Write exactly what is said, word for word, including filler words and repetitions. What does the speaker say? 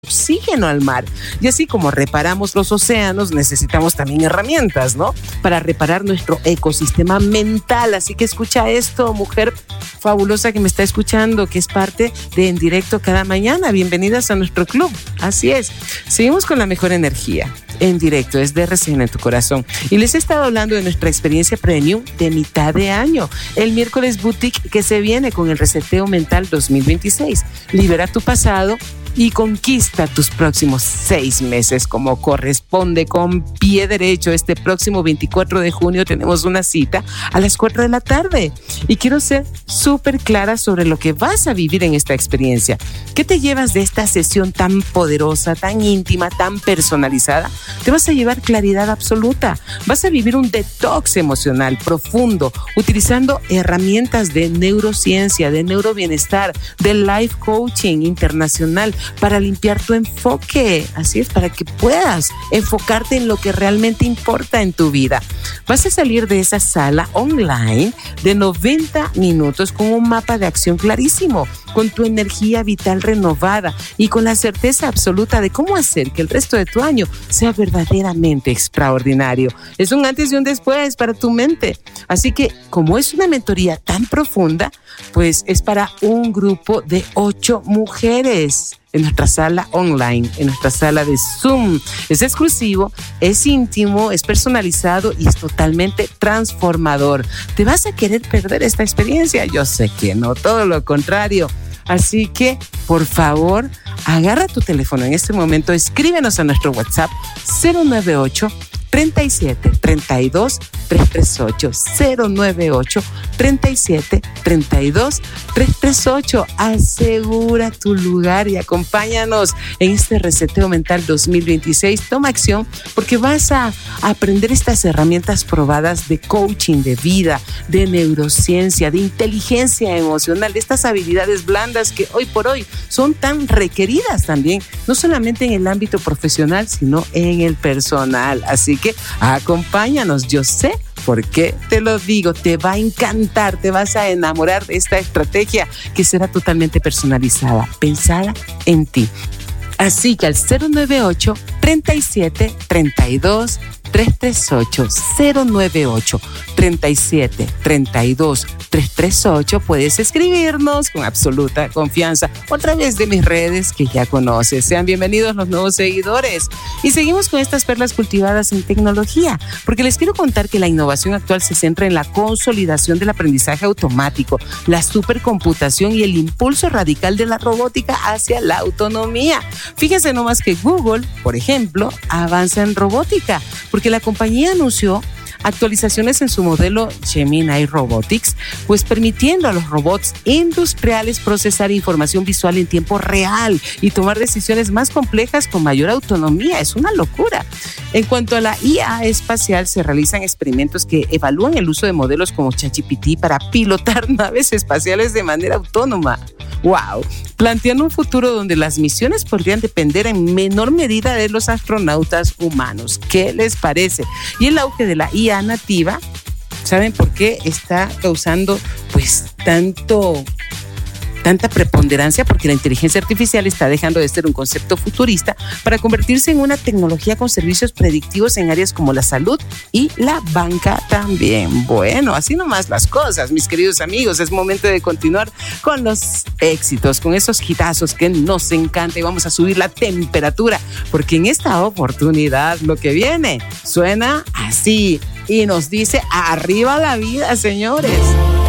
oxígeno al mar. Y así como reparamos los océanos, necesitamos también herramientas, ¿no? Para reparar nuestro ecosistema mental. Así que escucha esto, mujer fabulosa que me está escuchando, que es parte de En Directo cada mañana. Bienvenidas a nuestro club. Así es. Seguimos con la mejor energía. En Directo es de Recién en tu Corazón. Y les he estado hablando de nuestra experiencia premium de mitad de año. El miércoles boutique que se viene con el Reseteo Mental dos mil veintiséis. Libera tu pasado y conquista tus próximos seis meses como corresponde, con pie derecho. Este próximo veinticuatro de junio tenemos una cita a las cuatro de la tarde y quiero ser súper clara sobre lo que vas a vivir en esta experiencia. ¿Qué te llevas de esta sesión tan poderosa, tan íntima, tan personalizada? Te vas a llevar claridad absoluta. Vas a vivir un detox emocional profundo utilizando herramientas de neurociencia, de neurobienestar, de life coaching internacional, para limpiar tu enfoque. Así es, para que puedas enfocarte en lo que realmente importa en tu vida. Vas a salir de esa sala online de noventa minutos con un mapa de acción clarísimo, con tu energía vital renovada y con la certeza absoluta de cómo hacer que el resto de tu año sea verdaderamente extraordinario. Es un antes y un después para tu mente. Así que, como es una mentoría tan profunda, pues es para un grupo de ocho mujeres. En nuestra sala online, en nuestra sala de Zoom. Es exclusivo, es íntimo, es personalizado y es totalmente transformador. ¿Te vas a querer perder esta experiencia? Yo sé que no, todo lo contrario. Así que, por favor, agarra tu teléfono en este momento, escríbenos a nuestro WhatsApp cero nueve ocho, treinta y siete, treinta y dos, trescientos treinta y ocho, cero nueve ocho, treinta y siete, treinta y dos, trescientos treinta y ocho. Asegura tu lugar y acompáñanos en este Reseteo Mental dos mil veintiséis. Toma acción porque vas a aprender estas herramientas probadas de coaching de vida, de neurociencia, de inteligencia emocional, de estas habilidades blandas que hoy por hoy son tan requeridas también, no solamente en el ámbito profesional, sino en el personal. Así que acompáñanos, yo sé por qué te lo digo, te va a encantar, te vas a enamorar de esta estrategia que será totalmente personalizada, pensada en ti. Así que al cero nueve ocho, treinta y siete, treinta y dos, trescientos treinta y ocho, cero nueve ocho, treinta y siete, treinta y dos, trescientos treinta y ocho, puedes escribirnos con absoluta confianza o a través de mis redes que ya conoces. Sean bienvenidos los nuevos seguidores. Y seguimos con estas perlas cultivadas en tecnología, porque les quiero contar que la innovación actual se centra en la consolidación del aprendizaje automático, la supercomputación y el impulso radical de la robótica hacia la autonomía. Fíjense nomás que Google, por ejemplo, avanza en robótica, porque la compañía anunció actualizaciones en su modelo Gemini Robotics, pues permitiendo a los robots industriales procesar información visual en tiempo real y tomar decisiones más complejas con mayor autonomía. Es una locura. En cuanto a la I A espacial, se realizan experimentos que evalúan el uso de modelos como ChatGPT para pilotar naves espaciales de manera autónoma. ¡Wow! Planteando un futuro donde las misiones podrían depender en menor medida de los astronautas humanos. ¿Qué les parece? Y el auge de la I A nativa, ¿saben por qué está causando pues tanto... tanta preponderancia? Porque la inteligencia artificial está dejando de ser un concepto futurista para convertirse en una tecnología con servicios predictivos en áreas como la salud y la banca también. Bueno, así nomás las cosas, mis queridos amigos. Es momento de continuar con los éxitos, con esos hitazos que nos encanta, y vamos a subir la temperatura, porque en esta oportunidad lo que viene suena así y nos dice: arriba la vida, señores.